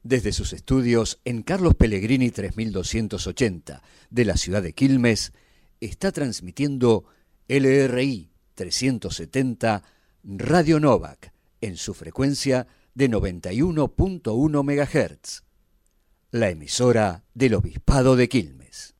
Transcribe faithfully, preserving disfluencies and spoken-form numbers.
Desde sus estudios en Carlos Pellegrini tres mil doscientos ochenta de la ciudad de Quilmes, está transmitiendo L R I trescientos setenta Radio Novak en su frecuencia de noventa y uno punto uno megahertz, la emisora del Obispado de Quilmes.